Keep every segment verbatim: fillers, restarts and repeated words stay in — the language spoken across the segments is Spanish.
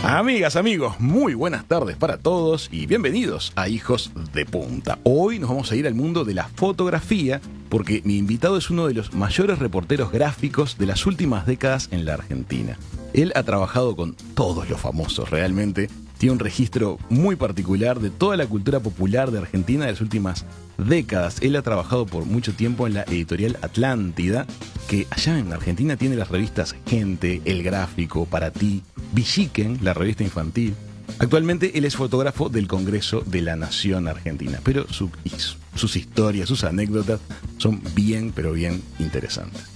Amigas, amigos, muy buenas tardes para todos y bienvenidos a Hijos de Punta. Hoy nos vamos a ir al mundo de la fotografía porque mi invitado es uno de los mayores reporteros gráficos de las últimas décadas en la Argentina. Él ha trabajado con todos los famosos, realmente. Tiene un registro muy particular de toda la cultura popular de Argentina de las últimas décadas. Él ha trabajado por mucho tiempo en la editorial Atlántida, que allá en Argentina tiene las revistas Gente, El Gráfico, Para Ti, Villiquen, la revista infantil. Actualmente él es fotógrafo del Congreso de la Nación Argentina, pero su, sus historias, sus anécdotas son bien, pero bien interesantes.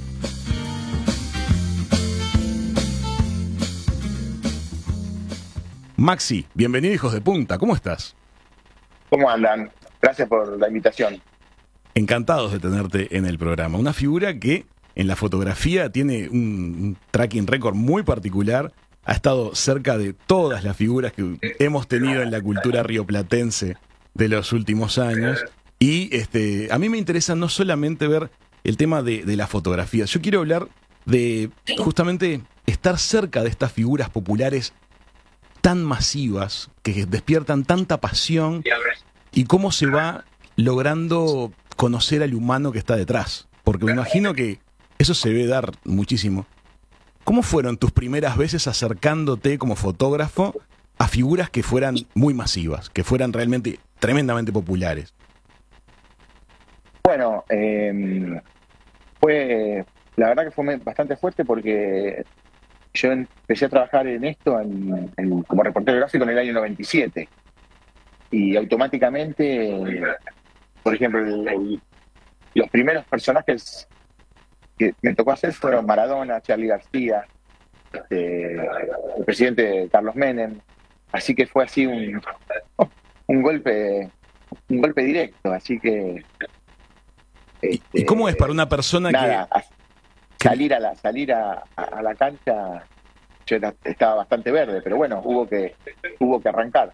Maxi, bienvenido Hijos de Punta, ¿cómo estás? ¿Cómo andan? Gracias por la invitación. Encantados de tenerte en el programa. Una figura que en la fotografía tiene un, un tracking record muy particular. Ha estado cerca de todas las figuras que hemos tenido en la cultura rioplatense de los últimos años. Y este, a mí me interesa no solamente ver el tema de, de la fotografía. Yo quiero hablar de justamente estar cerca de estas figuras populares tan masivas, que despiertan tanta pasión, y cómo se va logrando conocer al humano que está detrás. Porque me imagino que eso se debe dar muchísimo. ¿Cómo fueron tus primeras veces acercándote como fotógrafo a figuras que fueran muy masivas, que fueran realmente tremendamente populares? Bueno, eh, fue, la verdad que fue bastante fuerte porque yo empecé a trabajar en esto en, en, como reportero gráfico en el año noventa y siete. Y automáticamente, por ejemplo, el, el, los primeros personajes que me tocó hacer fueron Maradona, Charly García, este, el presidente Carlos Menem. Así que fue así un, un golpe un golpe directo. Así que... Este, ¿Y cómo es para una persona nada, que... salir a la salir a, a la cancha? Yo era, estaba bastante verde, pero bueno, hubo que hubo que arrancar.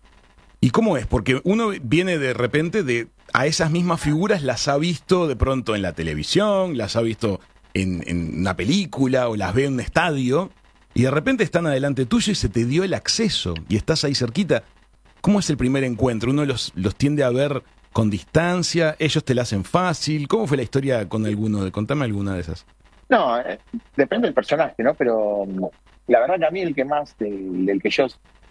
¿Y cómo es? Porque uno viene de repente de a esas mismas figuras, las ha visto de pronto en la televisión, las ha visto en, en una película o las ve en un estadio, y de repente están adelante tuyo y se te dio el acceso y estás ahí cerquita. ¿Cómo es el primer encuentro? ¿Uno los, los tiende a ver con distancia? ¿Ellos te la hacen fácil? ¿Cómo fue la historia con alguno? De, contame alguna de esas. No, eh, depende del personaje, ¿no? Pero la verdad que a mí el que más, del, del que yo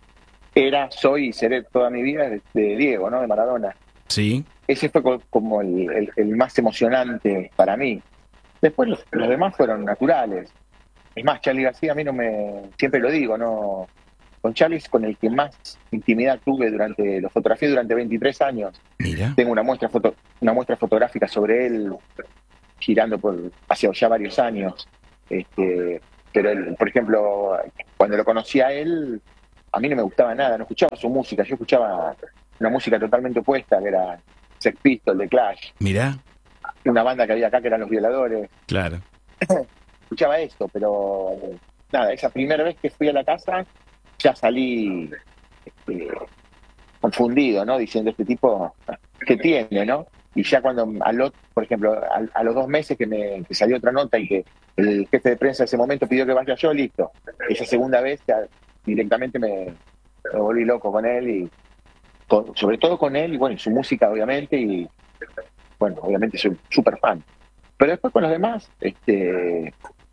era, soy y seré toda mi vida es de Diego, ¿no? De Maradona. Sí. Ese fue como el, el, el más emocionante para mí. Después los, los demás fueron naturales. Es más, Charly García a mí no me... Siempre lo digo, ¿no? Con Charly es con el que más intimidad tuve durante... Lo fotografié durante veintitrés años. Mira. Tengo una muestra, foto, una muestra fotográfica sobre él girando por hace ya varios años. Este, pero, él, por ejemplo, cuando lo conocí a él, a mí no me gustaba nada, no escuchaba su música, yo escuchaba una música totalmente opuesta, que era Sex Pistols, The Clash. Mirá. Una banda que había acá que eran Los Violadores. Claro. Escuchaba esto, pero nada, esa primera vez que fui a la casa, ya salí este, confundido, ¿no? Diciendo, este tipo, ¿qué tiene, no? Y ya cuando, al, por ejemplo, a, a los dos meses que me que salió otra nota y que el jefe de prensa de ese momento pidió que vaya yo, listo. Esa segunda vez ya directamente me, me volví loco con él, y con, sobre todo con él, y bueno, y su música obviamente, y bueno, obviamente soy súper fan. Pero después con los demás, este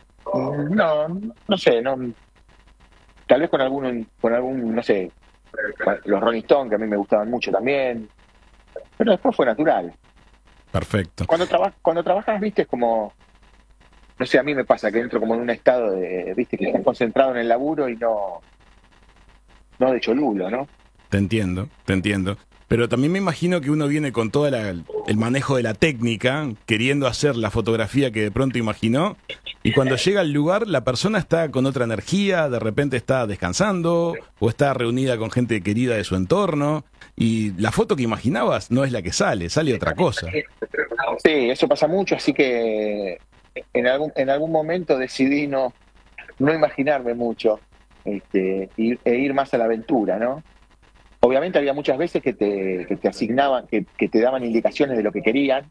no, no sé, no, tal vez con algún, con algún, no sé, los Rolling Stones, que a mí me gustaban mucho también, pero después fue natural. Perfecto. Cuando, traba, cuando trabajas, viste, es como, no sé, a mí me pasa que entro como en un estado de, viste, que estás concentrado en el laburo y no, no de cholulo, ¿no? Te entiendo, te entiendo. Pero también me imagino que uno viene con todo el manejo de la técnica, queriendo hacer la fotografía que de pronto imaginó, y cuando llega al lugar la persona está con otra energía, de repente está descansando, o está reunida con gente querida de su entorno, y la foto que imaginabas no es la que sale, sale otra cosa. Sí, eso pasa mucho, así que en algún, en algún momento decidí no, no imaginarme mucho, este, ir, e ir más a la aventura, ¿no? Obviamente había muchas veces que te, que te asignaban, que, que te daban indicaciones de lo que querían,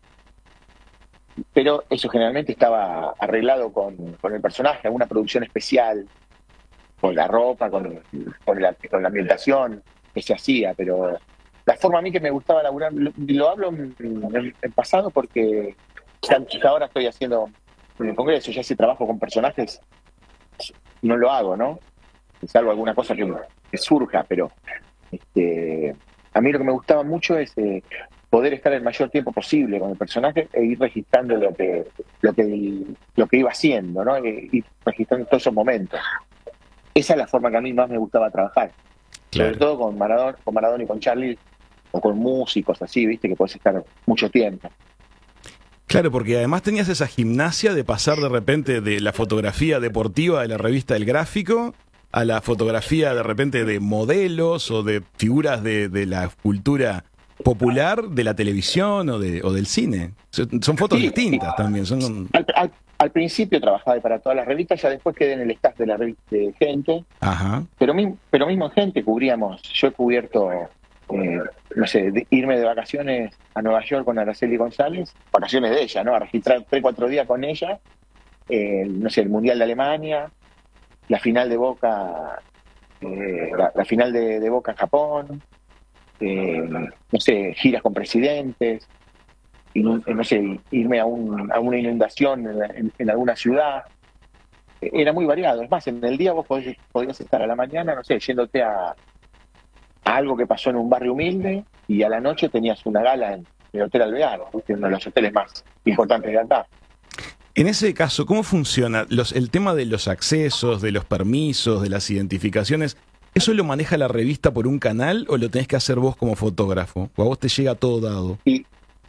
pero eso generalmente estaba arreglado con, con el personaje, alguna producción especial. con la ropa, con, con, la, con la ambientación que se hacía, pero la forma a mí que me gustaba laburar, lo, lo hablo en, en, en pasado porque ya, ya ahora estoy haciendo en el Congreso, ya ese trabajo con personajes no lo hago, ¿no? Salvo alguna cosa que, que surja, pero este, a mí lo que me gustaba mucho es eh, poder estar el mayor tiempo posible con el personaje e ir registrando lo que lo que lo que iba haciendo, ¿no? E ir registrando todos esos momentos. Esa es la forma que a mí más me gustaba trabajar. Claro. Sobre todo con Maradona, con Maradona y con Charlie, o con músicos así, viste, que podés estar mucho tiempo. Claro, porque además tenías esa gimnasia de pasar de repente de la fotografía deportiva de la revista El Gráfico a la fotografía de repente de modelos o de figuras de, de la cultura popular de la televisión o, de, o del cine. Son fotos sí, distintas sí. también. Son... Al, al, al principio trabajaba para todas las revistas, ya después quedé en el staff de la revista de Gente. Ajá. Pero, pero mismo en Gente cubríamos, yo he cubierto, eh, no sé, de, irme de vacaciones a Nueva York con Araceli González, vacaciones de ella, ¿no? A registrar tres, cuatro días con ella, eh, no sé, el Mundial de Alemania, la final de Boca, eh, la, la final de, de Boca en Japón, eh, no sé, giras con presidentes, y, no sé, irme a, un, a una inundación en, en, en alguna ciudad. Era muy variado. Es más, en el día vos podías, podías estar a la mañana, no sé, yéndote a, a algo que pasó en un barrio humilde, y a la noche tenías una gala en el Hotel Alvear, uno de los hoteles más importantes de acá. En ese caso, ¿cómo funciona los, el tema de los accesos, de los permisos, de las identificaciones? ¿Eso lo maneja la revista por un canal o lo tenés que hacer vos como fotógrafo? ¿O a vos te llega todo dado? Y,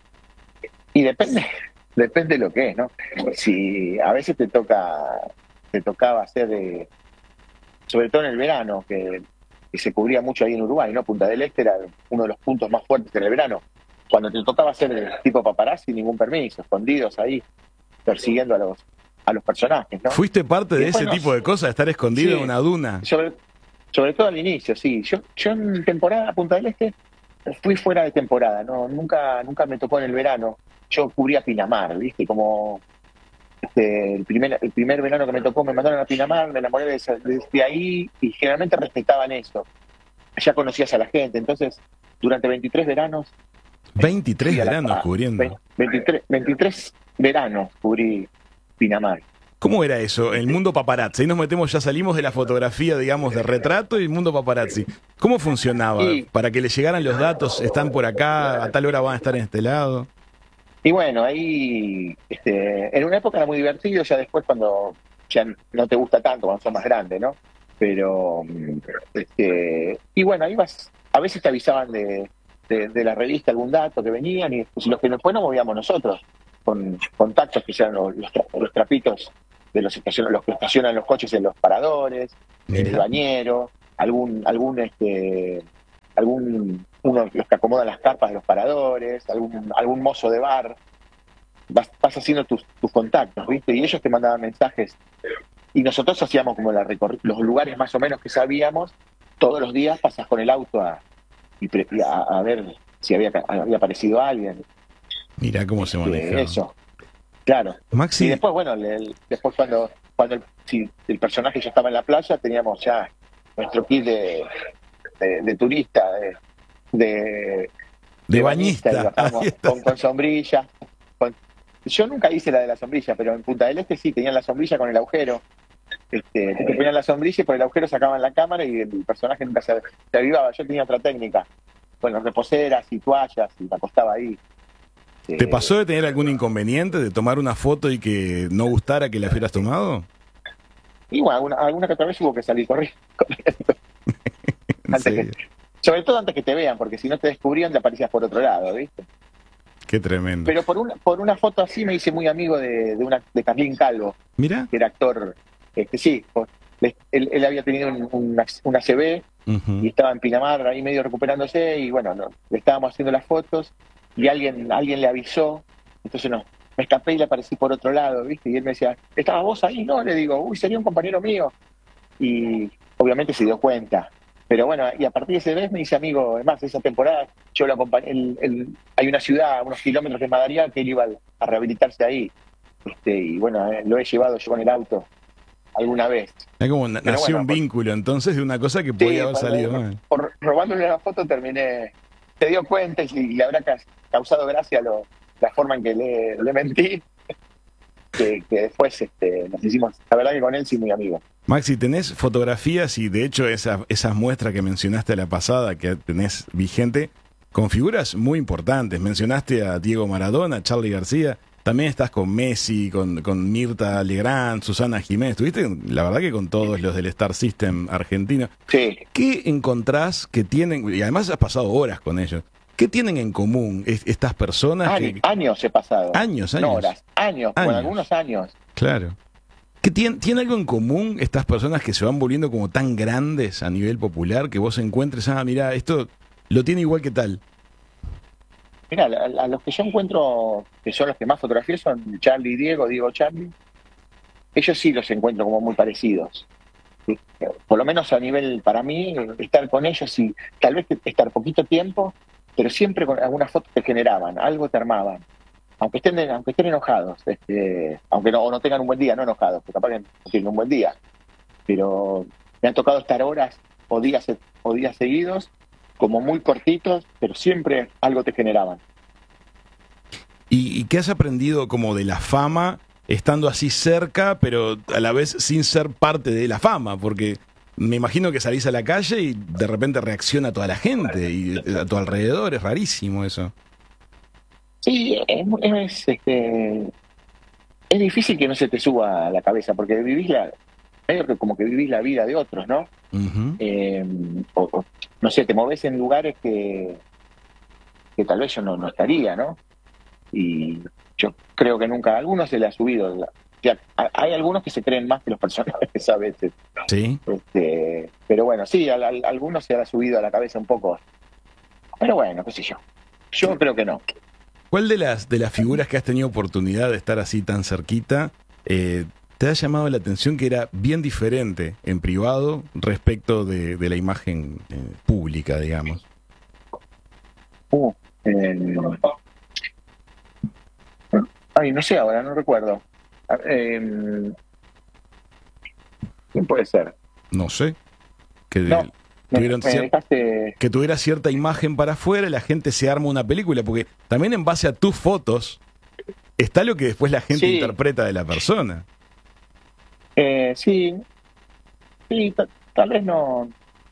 y depende, depende de lo que es, ¿no? Si a veces te toca, te tocaba hacer, de, sobre todo en el verano, que, que se cubría mucho ahí en Uruguay, ¿no? Punta del Este era uno de los puntos más fuertes en el verano. Cuando te tocaba hacer tipo paparazzi, ningún permiso, escondidos ahí, persiguiendo a los a los personajes, ¿no? ¿Fuiste parte de ese tipo de cosas, estar escondido sí, en una duna? Sobre, sobre todo al inicio, sí. Yo, yo en temporada Punta del Este fui fuera de temporada, no, nunca, nunca me tocó en el verano. Yo cubría Pinamar, ¿viste? Como este, el primer, el primer verano que me tocó me mandaron a Pinamar, me enamoré de, de ahí, y generalmente respetaban eso. Ya conocías a la gente, entonces durante veintitrés veranos. veintitrés veranos la, cubriendo. veintitrés, veintitrés veranos cubrí Pinamar. ¿Cómo era eso? El mundo paparazzi. Ahí nos metemos, ya salimos de la fotografía, digamos, de retrato y el mundo paparazzi. ¿Cómo funcionaba? Y, para que le llegaran los datos, están por acá, a tal hora van a estar en este lado. Y bueno, ahí este, en una época era muy divertido, ya después cuando ya no te gusta tanto, cuando sos más grande, ¿no? Pero, este, y bueno, ahí vas, a veces te avisaban de, de, de la revista algún dato que venían, y pues, los que después nos movíamos nosotros, con contactos que sean los, los, tra los trapitos de los estaciones, los que estacionan los coches en los paradores, Mira. el bañero, algún, algún este algún uno los que acomodan las carpas de los paradores, algún, algún mozo de bar. Vas, vas haciendo tus, tus contactos, ¿viste? Y ellos te mandaban mensajes. Y nosotros hacíamos como la los lugares más o menos que sabíamos, todos los días pasas con el auto a, y a, a ver si había, había aparecido alguien. Mirá cómo se maneja. Eso, claro. Maxi. Y después, bueno, el, después cuando, cuando el, si el personaje ya estaba en la playa, teníamos ya nuestro kit de, de, de turista, de, de, de, de bañista, bañista con, con sombrilla. Con, yo nunca hice la de la sombrilla, pero en Punta del Este sí, tenían la sombrilla con el agujero. Este, te ponían la sombrilla y por el agujero sacaban la cámara y el personaje nunca se, se avivaba. Yo tenía otra técnica, con reposeras y toallas, y me acostaba ahí. ¿Te pasó de tener algún inconveniente, de tomar una foto y que no gustara que la hubieras tomado? Y bueno, alguna, alguna que otra vez hubo que salir corriendo. antes que, sobre todo antes que te vean, porque si no te descubrían te aparecías por otro lado, ¿viste? Qué tremendo. Pero por una, por una foto así me hice muy amigo de, de, una, de Carlín Calvo. ¿Mira? Que era actor. Este, sí, por, él, él había tenido un, un, un A C V uh-huh. y estaba en Pinamar ahí medio recuperándose, y bueno, no, le estábamos haciendo las fotos y alguien alguien le avisó, entonces no, me escapé y le aparecí por otro lado, ¿viste? Y él me decía, ¿estabas vos ahí? No, le digo, uy, sería un compañero mío. Y obviamente se dio cuenta. Pero bueno, y a partir de ese vez me hice amigo. Además, esa temporada yo lo acompañé. El, el, hay una ciudad a unos kilómetros de Madariaga que él iba a rehabilitarse ahí. Este, y bueno, eh, lo he llevado yo con el auto. alguna vez. Es como na- Pero nació bueno, un por- vínculo entonces de una cosa que Sí, podía haber por, salido mal. por robándole la foto terminé, se dio cuenta y, y le habrá ca- causado gracia lo, la forma en que le, le mentí, que, que después este, nos hicimos, la verdad que con él sí muy amigos. Maxi, tenés fotografías y de hecho esa- esas muestras que mencionaste a la pasada, que tenés vigente, con figuras muy importantes. Mencionaste a Diego Maradona, Charly García, también estás con Messi, con, con Mirta Legrand, Susana Jiménez. Estuviste, la verdad que con todos los del Star System argentino. Sí, ¿Qué encontrás que tienen, y además has pasado horas con ellos, qué tienen en común es- estas personas años, que... años he pasado. Años, No años. horas, años, bueno, Años. algunos años. Claro. ¿Qué tienen, ¿Tiene algo en común estas personas que se van volviendo como tan grandes a nivel popular que vos encuentres, ah, mira, esto lo tiene igual que tal? Mira, a, a los que yo encuentro, que son los que más fotografías, son Charlie y Diego, Diego Charlie. Ellos sí los encuentro como muy parecidos. ¿Sí? Por lo menos a nivel, para mí, eh, estar con ellos y tal vez estar poquito tiempo, pero siempre con algunas fotos te generaban, algo te armaban. Aunque estén, aunque estén enojados, este, aunque no, o no tengan un buen día, no enojados, porque capaz que no tienen un buen día. Pero me han tocado estar horas o días, o días seguidos, como muy cortitos, pero siempre algo te generaban. ¿Y, y qué has aprendido como de la fama estando así cerca, pero a la vez sin ser parte de la fama? Porque me imagino que salís a la calle y de repente reacciona toda la gente y a tu alrededor, es rarísimo eso. Sí, es, es, este, es difícil que no se te suba a la cabeza, porque vivís la, medio que como que vivís la vida de otros, ¿no? Ujú. Eh, o, o, no sé, te moves en lugares que, que tal vez yo no, no estaría, ¿no? Y yo creo que nunca, a algunos se le ha subido. La, o sea, a- hay algunos que se creen más que los personajes a veces. Sí. Este, pero bueno, sí, a, a- a algunos se le ha subido a la cabeza un poco. Pero bueno, qué sé yo. Yo creo que no. ¿Cuál de las, de las figuras que has tenido oportunidad de estar así tan cerquita eh, te ha llamado la atención que era bien diferente en privado respecto de, de la imagen eh, pública, digamos? Uh, eh, ay, no sé ahora, no recuerdo. A- eh, ¿Quién puede ser? No sé. Que, No, me, tuvieron me cier- dejaste. que tuviera cierta imagen para afuera y la gente se arma una película, porque también en base a tus fotos está lo que después la gente Sí. interpreta de la persona. Eh, sí, sí, ta- tal vez no.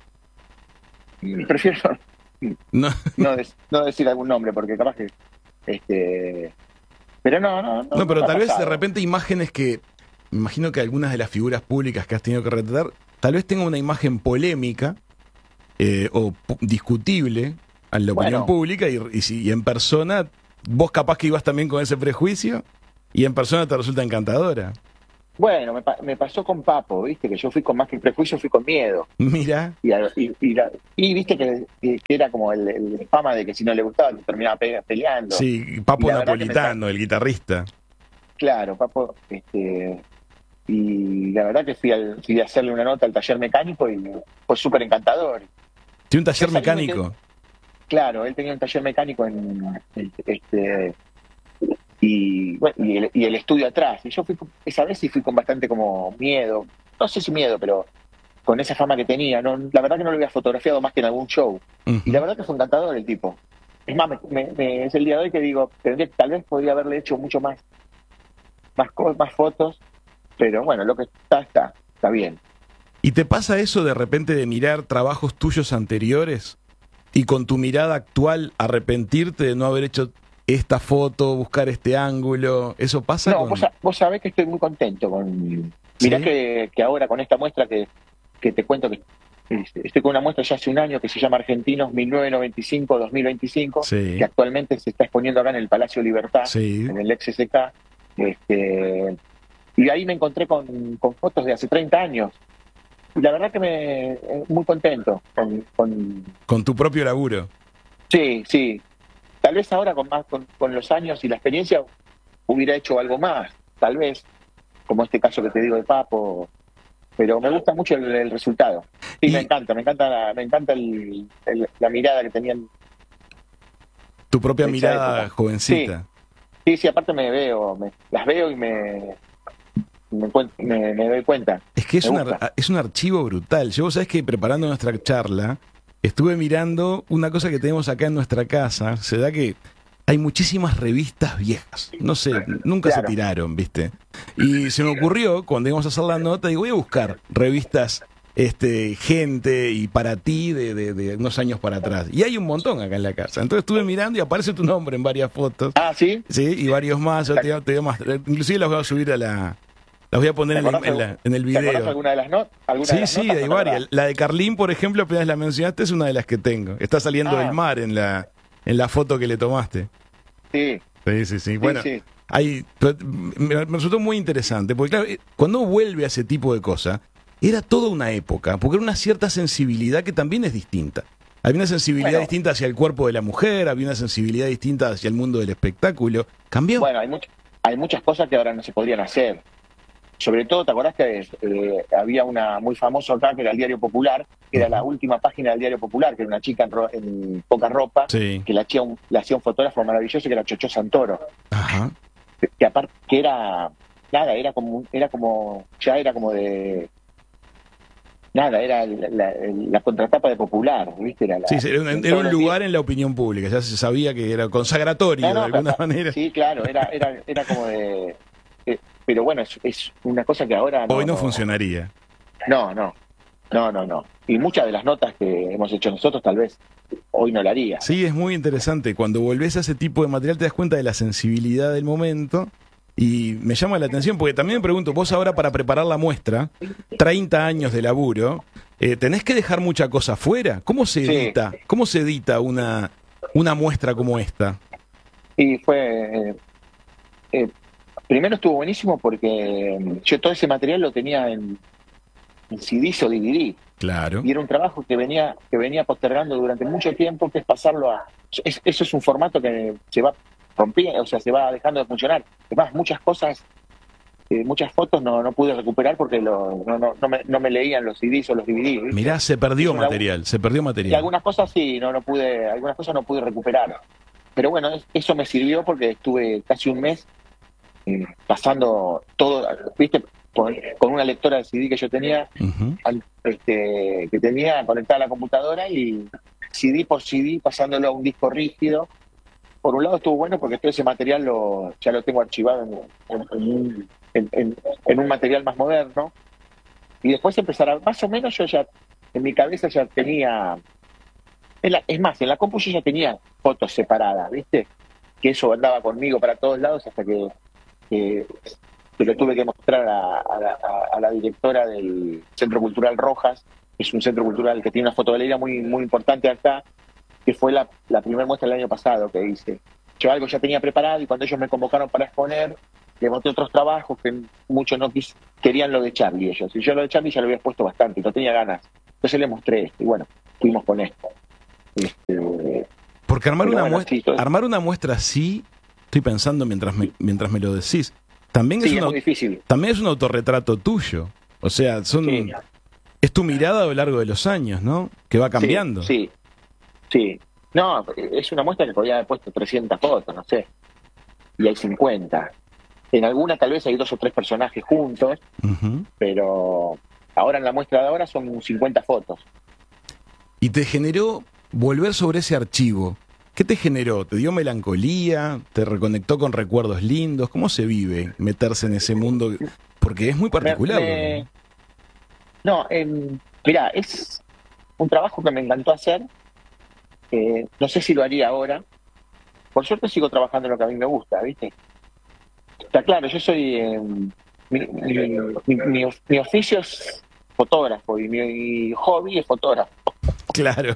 Prefiero No, no, des- no decir algún nombre, porque capaz que. Este, pero no, no, no, no, pero me ha tal vez de pasado. repente imágenes que, me imagino que algunas de las figuras públicas que has tenido que retratar, tal vez tengan una imagen polémica eh, o pu- discutible a la opinión Bueno. pública y, y, si- y en persona, vos capaz que ibas también con ese prejuicio y en persona te resulta encantadora. Bueno, me, pa- me pasó con Papo, viste, que yo fui con más que prejuicio, fui con miedo. Mira, Y, a- y, y la- y viste que, que era como el, el fama de que si no le gustaba te terminaba pe- peleando. sí, Papo Y la verdad que me Napolitano, el guitarrista. Claro, Papo, este, y la verdad que fui, al, fui a hacerle una nota al taller mecánico y fue súper encantador. Tiene un taller Yo salí, me mecánico. Claro, él tenía un taller mecánico en este y, bueno, y, el, y el estudio atrás. Y yo fui con- esa vez sí fui con bastante como miedo, no sé si miedo, pero con esa fama que tenía. No, la verdad que no lo había fotografiado más que en algún show. Ujú. Y la verdad que fue encantador el tipo. Es más, me, me- me- es el día de hoy que digo, tendría, tal vez podría haberle hecho mucho más, más, co- más fotos, pero bueno, lo que está, está, está bien. ¿Y te pasa eso de repente de mirar trabajos tuyos anteriores y con tu mirada actual arrepentirte de no haber hecho esta foto, buscar este ángulo? ¿Eso pasa? No, con... vos, sa- vos sabés que estoy muy contento con... Mirá ¿Sí? que, que ahora con esta muestra que, que te cuento que este, estoy con una muestra ya hace un año que se llama Argentinos mil novecientos noventa y cinco a dos mil veinticinco, Sí. que actualmente se está exponiendo acá en el Palacio Libertad, Sí. en el ex S K. Este, y ahí me encontré con, con fotos de hace treinta años. Y la verdad que me eh, muy contento con, con... Con tu propio laburo. Sí, sí. Tal vez ahora con más con, con los años y la experiencia hubiera hecho algo más, tal vez, como este caso que te digo de Papo, pero me gusta mucho el, el resultado. Sí, Y- me encanta, me encanta, la, me encanta el, el- la mirada que tenían. Tu propia Esa mirada época. jovencita. Sí, sí, aparte me veo, me, las veo y me, me, me, me doy cuenta. Es que es, me una, es un archivo brutal. Yo, vos sabés que preparando nuestra charla, estuve mirando una cosa que tenemos acá en nuestra casa. Se da que hay muchísimas revistas viejas. No sé, nunca Claro. se tiraron, ¿viste? Y se me ocurrió, cuando íbamos a hacer la nota, digo, voy a buscar revistas este gente y para ti de, de, de unos años para atrás. Y hay un montón acá en la casa. Entonces estuve mirando y aparece tu nombre en varias fotos. Ah, ¿sí? Sí, y varios más. Yo te, te digo más. Inclusive las voy a subir a la... Las voy a poner en, la, en, la, en el video. ¿Te acordás alguna de las notas? Sí, de sí, notas, hay no varias. La de Carlín, por ejemplo, apenas la mencionaste, es una de las que tengo. Está saliendo Ah. del mar en la, en la foto que le tomaste. Sí. Sí, sí, sí. Bueno, sí, sí. Hay, me, me resultó muy interesante, porque claro, cuando uno vuelve a ese tipo de cosas, era toda una época, porque era una cierta sensibilidad que también es distinta. Había una sensibilidad Bueno. distinta hacia el cuerpo de la mujer, había una sensibilidad distinta hacia el mundo del espectáculo. ¿Cambió? Bueno, hay, much hay muchas cosas que ahora no se podrían hacer. Sobre todo, ¿te acordás que eh, había una muy famosa acá que era el Diario Popular, que era la última página del Diario Popular, que era una chica en, ro en poca ropa, Sí. que le hacía, un, le hacía un fotógrafo maravilloso, que era Chocho Santoro. Ajá. Que, que aparte, que era, nada, era como, era como, ya era como de... Nada, era la, la, la contratapa de Popular, ¿viste? Era, la, sí, era un, era un lugar en la opinión pública, ya se sabía que era consagratorio no, no, de alguna pero, manera. Sí, claro, era, era, era como de... Eh, pero bueno, es, es una cosa que ahora... No, Hoy no, no funcionaría. No, no, no, no, no. Y muchas de las notas que hemos hecho nosotros tal vez hoy no la haría. Sí, es muy interesante. Cuando volvés a ese tipo de material te das cuenta de la sensibilidad del momento y me llama la atención porque también me pregunto, vos ahora para preparar la muestra, treinta años de laburo, eh, ¿tenés que dejar mucha cosa fuera? ¿Cómo se Sí. edita? ¿Cómo se edita una, una muestra como esta? Y fue... Eh, eh, primero estuvo buenísimo porque eh, yo todo ese material lo tenía en, en C Ds o D V D. Claro. Y era un trabajo que venía que venía postergando durante mucho tiempo, que es pasarlo a... Es, eso es un formato que se va rompiendo, o sea, se va dejando de funcionar. Además, muchas cosas, eh, muchas fotos no, no pude recuperar porque lo, no, no, no, me, no me leían los C Ds o los D V D. ¿viste? Mirá, se perdió Eso, material, se perdió Y material. algunas cosas sí, no, no pude, algunas cosas no pude recuperar. Pero bueno, eso me sirvió porque estuve casi un mes eh, pasando todo, ¿viste? Con, con una lectora de C D que yo tenía, Uh-huh. este, que tenía conectada a la computadora y C D por C D pasándolo a un disco rígido. Por un lado estuvo bueno porque todo ese material lo, ya lo tengo archivado en, en, en, un, en, en, en un material más moderno. Y después empezar a, más o menos yo ya, en mi cabeza ya tenía, en la, es más, en la compu yo ya tenía fotos separadas, ¿viste? Que eso andaba conmigo para todos lados hasta que, que, que lo tuve que mostrar a, a, la, a la directora del Centro Cultural Rojas, que es un centro cultural que tiene una fotogalería muy, muy importante acá, que fue la, la primera muestra del año pasado que hice. Yo algo ya tenía preparado y cuando ellos me convocaron para exponer, le monté otros trabajos que muchos no quis, querían lo de Charlie ellos. Y yo lo de Charlie ya lo había expuesto bastante, no tenía ganas. Entonces le mostré esto y bueno, fuimos con esto. Este, Porque armar una, bueno, muestra, sí, todo... armar una muestra así, estoy pensando mientras me, mientras me lo decís, también, sí, es, es una, muy difícil. también es un autorretrato tuyo. O sea, son Sí. es tu mirada a lo largo de los años, ¿no? Que va cambiando. Sí, sí, sí. No, es una muestra que podría haber puesto trescientas fotos, no sé. Y hay cincuenta. En alguna tal vez hay dos o tres personajes juntos, Uh-huh. pero ahora en la muestra de ahora son cincuenta fotos. Y te generó volver sobre ese archivo. ¿Qué te generó? ¿Te dio melancolía? ¿Te reconectó con recuerdos lindos? ¿Cómo se vive meterse en ese mundo? Porque es muy particular. Me, me... No, eh, mirá, es un trabajo que me encantó hacer. Eh, no sé si lo haría ahora. Por suerte sigo trabajando en lo que a mí me gusta, ¿viste? Está claro, yo soy... Eh, mi, mi, mi, mi, mi oficio es fotógrafo y mi hobby es fotógrafo. Claro.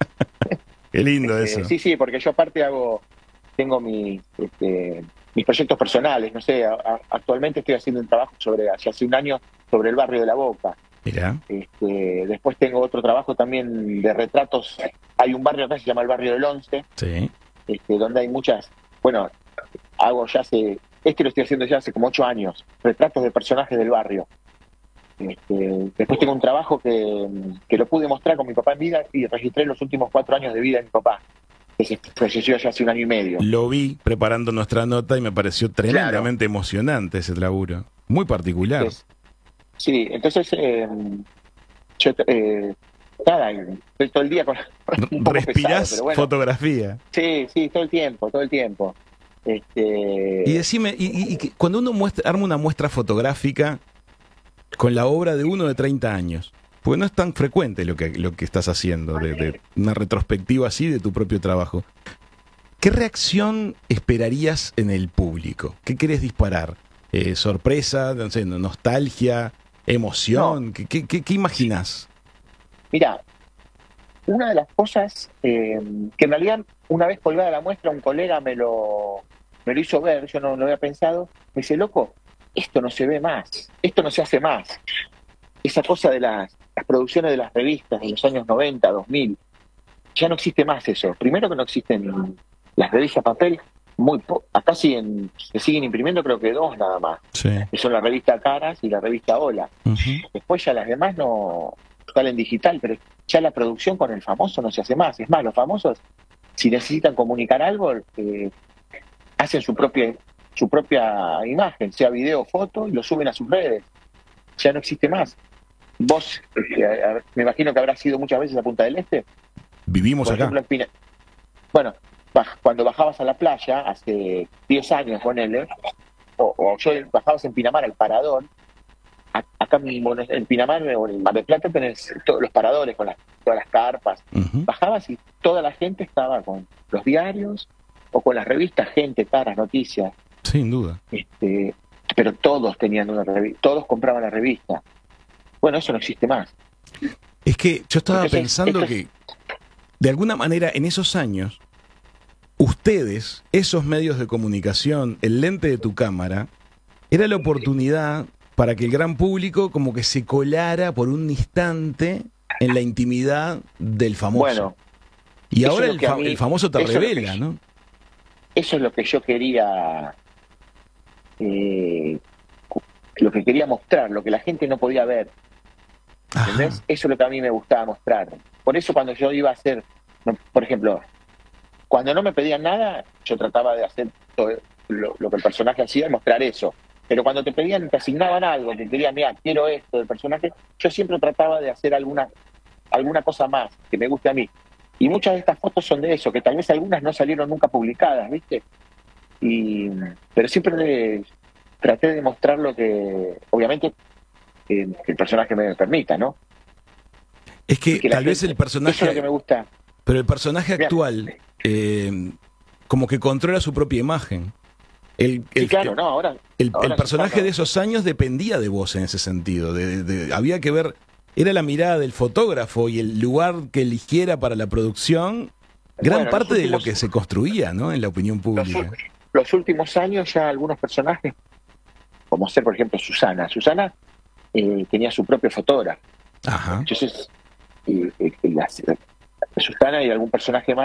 Qué lindo eso. Eh, sí, sí, porque yo aparte hago... Tengo mi, este, mis proyectos personales, no sé, a, a, actualmente estoy haciendo un trabajo sobre, hace, hace un año, sobre el barrio de La Boca. Mirá. Este, después tengo otro trabajo también de retratos. Hay un barrio acá que se llama el barrio del Once, Sí. este, donde hay muchas, bueno, hago ya hace, este lo estoy haciendo ya hace como ocho años, retratos de personajes del barrio. Este, después tengo un trabajo que, que lo pude mostrar con mi papá en vida y registré los últimos cuatro años de vida de mi papá. que se falleció ya hace un año y medio. Lo vi preparando nuestra nota y me pareció tremendamente claro. emocionante ese laburo. Muy particular. Entonces, sí, entonces eh, yo eh, nada, estoy todo el día con un poco respirás pesado, pero bueno. Fotografía. Sí, sí, todo el tiempo, todo el tiempo. Este... Y decime, y, y, y cuando uno muestra, arma una muestra fotográfica con la obra de uno de treinta años, porque no es tan frecuente lo que, lo que estás haciendo, de, de una retrospectiva así de tu propio trabajo, ¿qué reacción esperarías en el público? ¿Qué querés disparar? Eh, ¿Sorpresa? No sé, ¿nostalgia? ¿Emoción? No. ¿Qué, qué, qué, qué imaginás? Mira, una de las cosas eh, que en realidad una vez colgada la muestra un colega me lo, me lo hizo ver, yo no lo había pensado, me dice, loco, esto no se ve más, esto no se hace más. Esa cosa de las, las producciones de las revistas de los años noventa, dos mil, ya no existe más eso. Primero que no existen las revistas papel, muy po acá siguen, se siguen imprimiendo creo que dos nada más, sí. que son la revista Caras y la revista Hola. Uh-huh. Después ya las demás no salen digital, pero ya la producción con el famoso no se hace más. Es más, los famosos, si necesitan comunicar algo, eh, hacen su propia, su propia imagen, sea video o foto, y lo suben a sus redes. Ya no existe más. Vos, eh, me imagino que habrás ido muchas veces a Punta del Este. Vivimos Por acá. Ejemplo, en Pina... Bueno, baj... cuando bajabas a la playa, hace diez años, ponele, o, o yo bajabas en Pinamar al parador, acá mismo en Pinamar o en Mar del Plata tenés todos los paradores con las, todas las carpas. Uh-huh. Bajabas y toda la gente estaba con los diarios o con las revistas Gente, Caras, Noticias. Sin duda. Este, pero todos tenían una revista, todos compraban la revista. Bueno, eso no existe más. Es que yo estaba Entonces, pensando es... que de alguna manera en esos años ustedes, esos medios de comunicación, el lente de tu cámara, era la oportunidad para que el gran público como que se colara por un instante en la intimidad del famoso. Bueno, y ahora el, fa mí, el famoso te revela, que, ¿no? Eso es lo que yo quería, eh, lo que quería mostrar, lo que la gente no podía ver. ¿Entendés? Ajá. Eso es lo que a mí me gustaba mostrar. Por eso cuando yo iba a hacer, por ejemplo, cuando no me pedían nada, yo trataba de hacer todo lo, lo que el personaje hacía, mostrar eso. Pero cuando te pedían, te asignaban algo, te querían, mira, quiero esto del personaje, yo siempre trataba de hacer alguna, alguna cosa más que me guste a mí. Y muchas de estas fotos son de eso, que tal vez algunas no salieron nunca publicadas, ¿viste? Y, pero siempre le, traté de mostrar lo que, obviamente, eh, que el personaje me permita, ¿no? Es que, que tal gente, vez el personaje... Eso es lo que me gusta. Pero el personaje actual, eh, como que controla su propia imagen. El, el, sí, claro, no, ahora, el, ahora el personaje de esos años dependía de vos en ese sentido. De, de, de, había que ver, era la mirada del fotógrafo y el lugar que eligiera para la producción, gran bueno, parte últimos, de lo que se construía, ¿no? En la opinión pública. Los, los últimos años ya algunos personajes, como ser por ejemplo Susana, Susana eh, tenía su propio fotógrafo. Ajá. Entonces, eh, eh, la, Susana y algún personaje más